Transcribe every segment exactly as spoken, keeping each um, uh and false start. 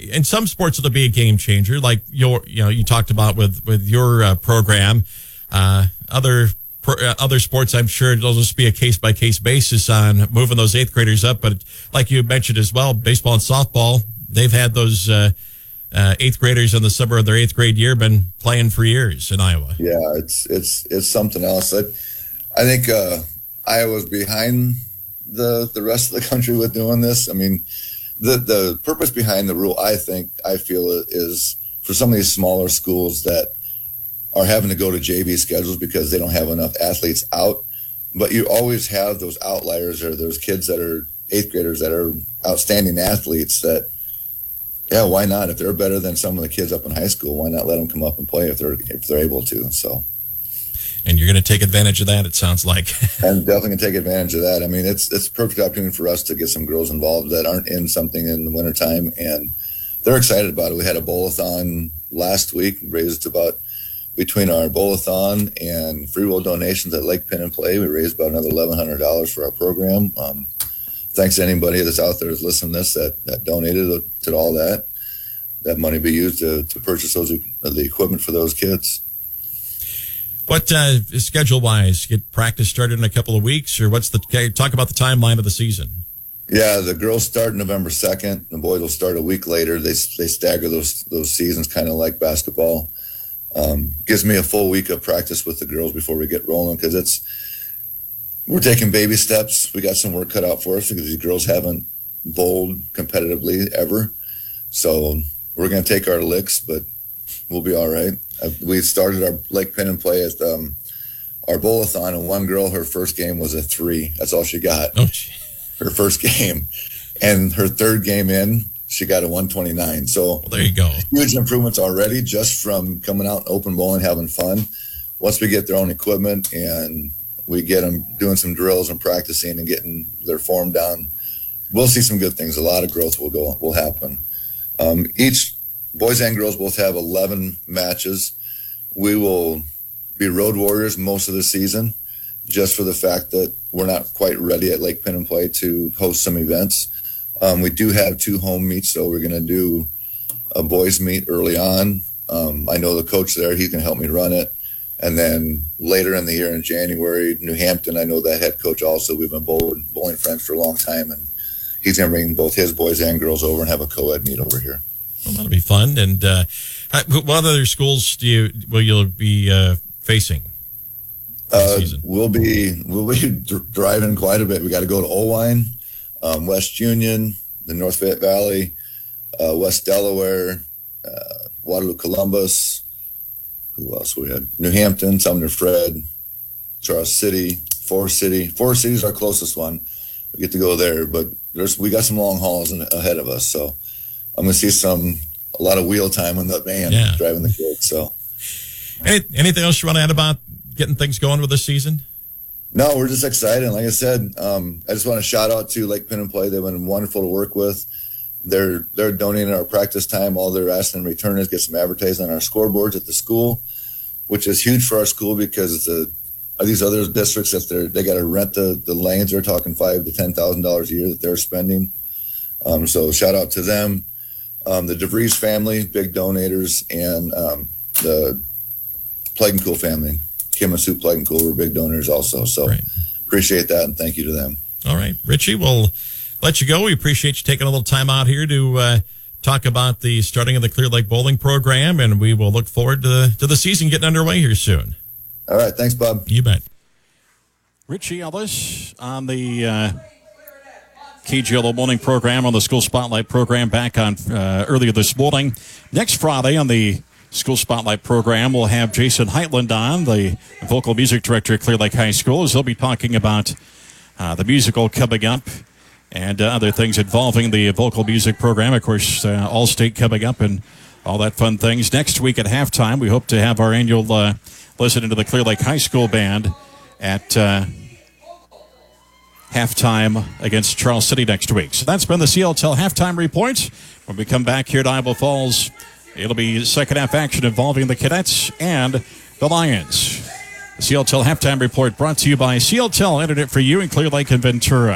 in some sports it'll be a game changer, like your, you know, you talked about with with your uh, program. Uh, other uh, other sports, I'm sure it'll just be a case by case basis on moving those eighth graders up. But like you mentioned as well, baseball and softball, they've had those uh, uh, eighth graders in the summer of their eighth grade year, been playing for years in Iowa. Yeah, it's it's it's something else. I, I think uh, Iowa's behind the the rest of the country with doing this. I mean, the the purpose behind the rule, I think, I feel is for some of these smaller schools that are having to go to J V schedules because they don't have enough athletes out. But you always have those outliers or those kids that are eighth graders that are outstanding athletes that, yeah, why not? If they're better than some of the kids up in high school, why not let them come up and play if they're if they're able to? So. And you're going to take advantage of that, it sounds like. I'm definitely going to take advantage of that. I mean, it's it's a perfect opportunity for us to get some girls involved that aren't in something in the wintertime, and they're excited about it. We had a bowl-a-thon last week, raised about, between our bowl-a-thon and free will donations at Lake Pin and Play, we raised about another eleven hundred dollars for our program. Um, thanks to anybody that's out there that's listening to this that, that donated to all that. That money be used to, to purchase those the equipment for those kids. What uh, schedule-wise, get practice started in a couple of weeks, or what's the talk about the timeline of the season? Yeah, the girls start November second. The boys will start a week later. They they stagger those those seasons, kind of like basketball. Um, gives me a full week of practice with the girls before we get rolling because it's we're taking baby steps. We got some work cut out for us because these girls haven't bowled competitively ever. So we're going to take our licks, but we'll be all right. We started our Lake Pin and Play at um, our bowl-a-thon, and one girl, her first game was a three. That's all she got. Oh, her first game. And her third game in, she got a one twenty-nine. So well, there you go. Huge improvements already just from coming out and open bowling, having fun. Once we get their own equipment and we get them doing some drills and practicing and getting their form down, we'll see some good things. A lot of growth will go will happen. Um, each boys and girls both have eleven matches. We will be road warriors most of the season just for the fact that we're not quite ready at Lake Pin and Play to host some events. Um, we do have two home meets, so we're going to do a boys meet early on. Um, I know the coach there. He can help me run it. And then later in the year in January, New Hampton, I know that head coach also. We've been bowling, bowling friends for a long time, and he's going to bring both his boys and girls over and have a co-ed meet over here. Well, that'll be fun. And uh, what other schools do you will you be uh, facing? Uh, we'll be we'll be d- driving quite a bit. We got to go to Owine, um, West Union, the North Fayette Valley, uh, West Delaware, uh, Waterloo, Columbus. Who else we had? New Hampton, Sumner Fred, Charles City, Forest City. Forest City is our closest one. We get to go there, but there's we got some long hauls in, ahead of us. So I'm going to see some a lot of wheel time on the van yeah. driving the kids. So, Any, anything else you want to add about getting things going with this season? No, we're just excited. Like I said, um, I just want to shout out to Lake Pin and Play. They've been wonderful to work with. They're they're donating our practice time. All they're asking in return is get some advertising on our scoreboards at the school, which is huge for our school because it's a are these other districts that they're they got to rent the the lanes. They're talking five to ten thousand dollars a year that they're spending. Um, so shout out to them. Um, the DeVries family, big donators, and um, the Plague and Cool family, Kim and Sue Plague and Cool, were big donors also. So right. Appreciate that, and thank you to them. All right, Richie, we'll let you go. We appreciate you taking a little time out here to uh, talk about the starting of the Clear Lake Bowling program, and we will look forward to the, to the season getting underway here soon. All right, thanks, Bob. You bet. Richie Ellis on the uh, K G L O Bowling program, on the School Spotlight program back on uh, earlier this morning. Next Friday on the School Spotlight program, we'll have Jason Heitland on, the vocal music director at Clear Lake High School, as he'll be talking about uh, the musical coming up and uh, other things involving the vocal music program. Of course, uh, All-State coming up and all that fun things. Next week at halftime, we hope to have our annual uh, listen to the Clear Lake High School band at uh, halftime against Charles City next week. So that's been the C L T L halftime report. When we come back here to Iowa Falls, it'll be second half action involving the Cadets and the Lions. The C L T L halftime report brought to you by C L T L Internet for you in Clear Lake and Ventura.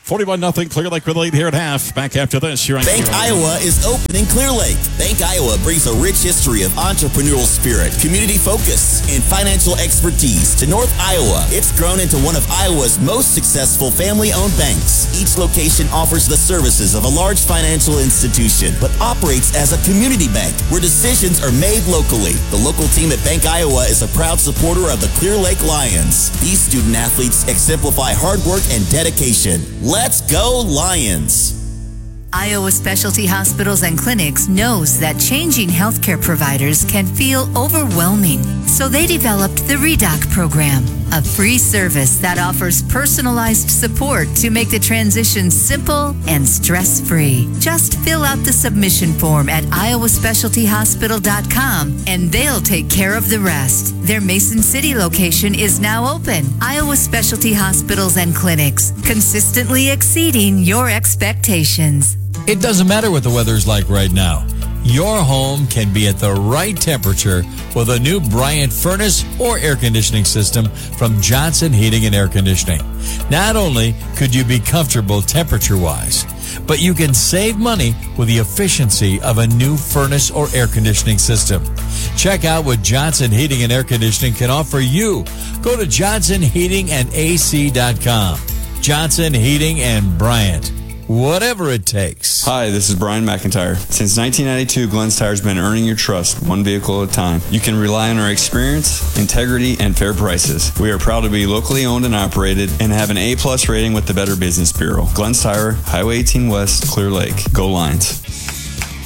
forty-one nothing Clear Lake with the lead here at half. Back after this. Here on Bank Iowa is open in Clear Lake. Bank Iowa brings a rich history of entrepreneurial spirit, community focus, and financial expertise to North Iowa. It's grown into one of Iowa's most successful family-owned banks. Each location offers the services of a large financial institution, but operates as a community bank where decisions are made locally. The local team at Bank Iowa is a proud supporter of the Clear Lake Lions. These student athletes exemplify hard work and dedication. Let's go Lions! Iowa Specialty Hospitals and Clinics knows that changing healthcare providers can feel overwhelming. So they developed the ReDoc program, a free service that offers personalized support to make the transition simple and stress-free. Just fill out the submission form at iowa specialty hospital dot com and they'll take care of the rest. Their Mason City location is now open. Iowa Specialty Hospitals and Clinics, consistently exceeding your expectations. It doesn't matter what the weather's like right now. Your home can be at the right temperature with a new Bryant furnace or air conditioning system from Johnson Heating and Air Conditioning. Not only could you be comfortable temperature-wise, but you can save money with the efficiency of a new furnace or air conditioning system. Check out what Johnson Heating and Air Conditioning can offer you. Go to johnson heating and a c dot com. Johnson Heating and Bryant. Whatever it takes. Hi, this is Brian McIntyre. Since nineteen ninety-two, Glenn's Tire's been earning your trust one vehicle at a time. You can rely on our experience, integrity, and fair prices. We are proud to be locally owned and operated and have an A-plus rating with the Better Business Bureau. Glenn's Tire, Highway eighteen West, Clear Lake. Go Lions.